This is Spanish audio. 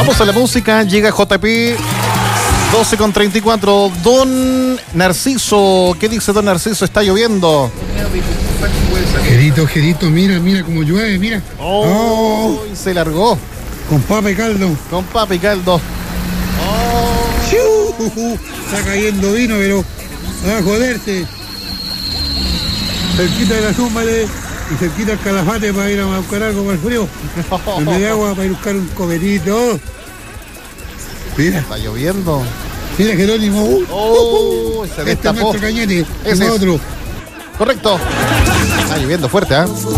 Vamos a la música, llega JP 12:34. Don Narciso, ¿qué dice don Narciso? Está lloviendo. Gerito, mira cómo llueve, mira. Oh, se largó. Con papa y caldo. Con papa y caldo. Está cayendo vino, pero va a joderse. Cerquita de la Zúmbale y cerquita el Calafate para ir a buscar algo para el frío. En vez de agua para ir a buscar un comerito. Mira. Está lloviendo. Mira, Jerónimo. Se Este es nuestro cañete. Ese es otro. Correcto. Está lloviendo fuerte, ¿eh?